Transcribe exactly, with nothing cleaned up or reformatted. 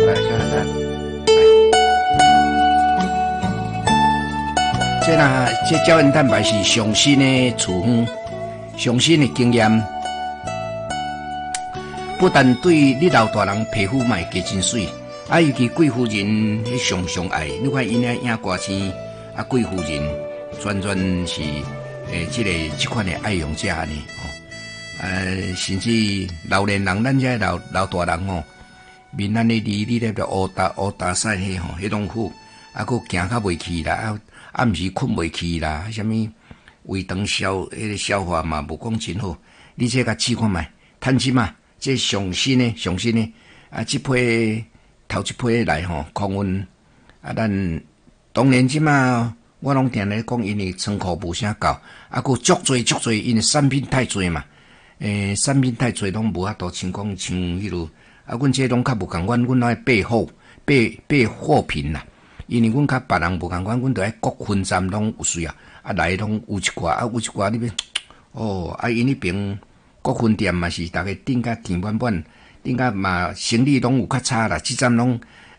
来看看。这呐，这胶原蛋白是上新的处方，上新的经验，不但对你老大人皮肤卖加真水，啊，尤其贵妇人迄上上爱，你看因遐影歌星，啊，贵妇人全全是诶，即、这个即款的爱用者呢，哦，呃，甚至老年人，咱这老老大人哦，面咱的离你咧着乌达乌达晒迄吼，迄种好，啊，佫行较袂去啦，啊。暗时困袂去啦，什么胃肠消迄个消化嘛无讲真好。你这甲试看觅，趁钱嘛，这上新的上新的啊，即批头一批来吼，抗温啊，咱当然即嘛，我拢定咧讲，因为仓库无啥够，啊，佫足侪足侪，因为产品太侪嘛，诶、欸，产品太侪，拢无法度像讲像迄落，啊，阮这拢较无共阮，阮爱备货备备货品啦。因为阮甲别人无共款，阮着爱各分站拢有需要，啊来拢有一寡，啊有一寡你要哦，啊因迄边各分店嘛是逐个订甲甜满满，订甲嘛生意拢有较差啦，即站拢